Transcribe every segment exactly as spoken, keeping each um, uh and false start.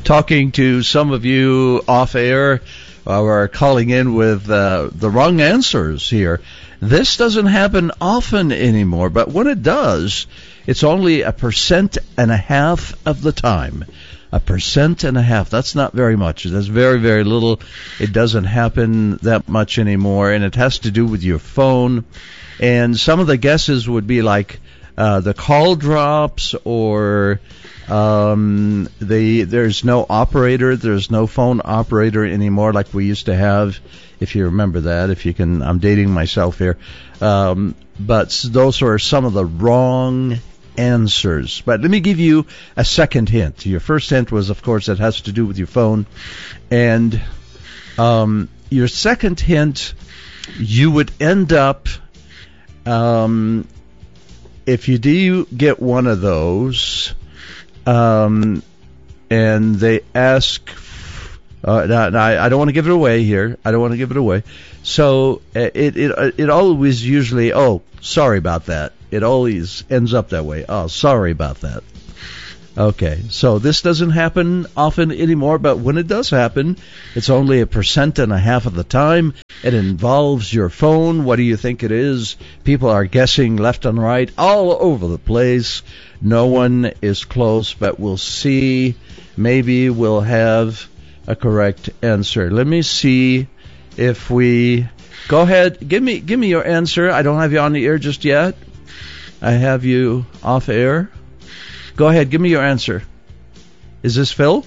talking to some of you off air uh, or calling in with uh, the wrong answers here. This doesn't happen often anymore, but when it does, it's only a percent and a half of the time. A percent and a half. That's not very much. That's very, very little. It doesn't happen that much anymore, and it has to do with your phone. And some of the guesses would be like uh, the call drops, or um, the there's no operator. There's no phone operator anymore like we used to have, if you remember that. If you can, I'm dating myself here. Um, but those are some of the wrong answers. But let me give you a second hint. Your first hint was, of course, it has to do with your phone. And um, your second hint, you would end up, um, if you do get one of those, um, and they ask, uh, now, now, I don't want to give it away here. I don't want to give it away. So it it it always usually, oh, sorry about that. It always ends up that way. Oh, sorry about that. Okay, so this doesn't happen often anymore, but when it does happen, it's only a percent and a half of the time. It involves your phone. What do you think it is? People are guessing left and right, all over the place. No one is close, but we'll see. Maybe we'll have a correct answer. Let me see if we... Go ahead. Give me, give me your answer. I don't have you on the air just yet. I have you off air. Go ahead, give me your answer. Is this Phil?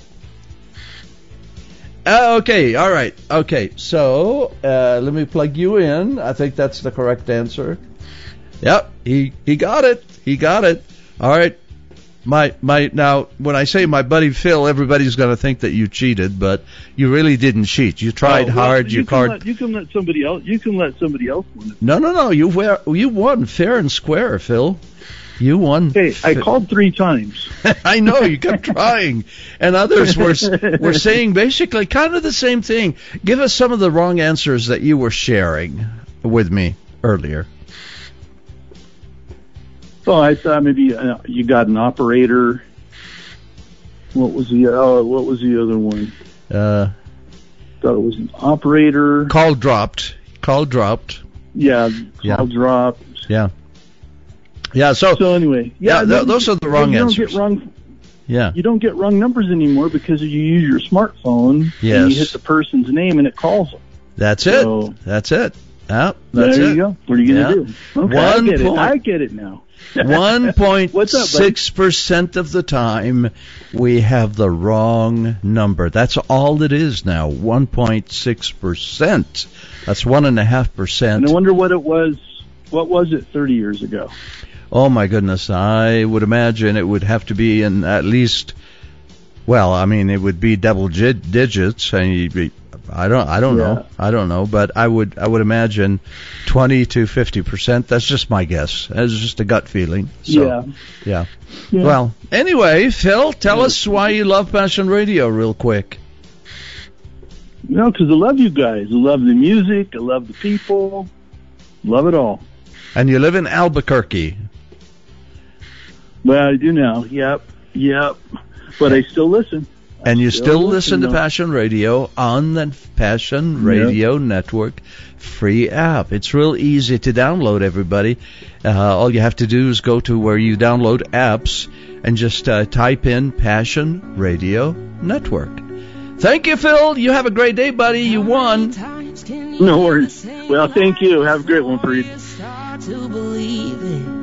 Uh, okay, all right. Okay, so uh, let me plug you in. I think that's the correct answer. Yep, he he got it. He got it. All right. My my now, when I say my buddy Phil, everybody's going to think that you cheated, but you really didn't cheat. You tried oh, well, hard. You your can card. Let, you can let somebody else. You can let somebody else win it. No, no, no. You were, you won fair and square, Phil. You won. Hey, I called three times. I know, you kept trying. And others were were saying basically kind of the same thing. Give us some of the wrong answers that you were sharing with me earlier. Oh, I thought maybe uh, you got an operator. What was the uh, what was the other one? Uh, thought it was an operator. Call dropped. Call dropped. Yeah, call yeah. dropped. Yeah. Yeah. So. So anyway, yeah, yeah th- those are the wrong you answers. Don't get wrong, yeah. You don't get wrong numbers anymore because you use your smartphone. Yes. And you hit the person's name and it calls them. That's so, it. That's it. Yeah. That's there it. you go. What are you gonna yeah. do? Okay, One I get point. it. I get it now. one point six percent of the time, we have the wrong number. That's all it is now, one point six percent. That's one point five percent. And I wonder what it was, what was it thirty years ago? Oh, my goodness. I would imagine it would have to be in at least, well, I mean, it would be double digits. And you'd be, I don't, I don't yeah. know. I don't know, but I would, I would imagine twenty to fifty percent. That's just my guess. That's just a gut feeling. So, yeah. yeah. Yeah. Well, anyway, Phil, tell us why you love Passion Radio real quick. You know, because I love you guys. I love the music. I love the people. Love it all. And you live in Albuquerque. Well, I do now. Yep. Yep. But I still listen. And you still, still listen, listen to though. Passion Radio on the Passion Radio yep. Network free app. It's real easy to download, everybody. Uh, all you have to do is go to where you download apps and just uh, type in Passion Radio Network. Thank you, Phil. You have a great day, buddy. You won. No worries. Well, thank you. Have a great one for you. To believe it.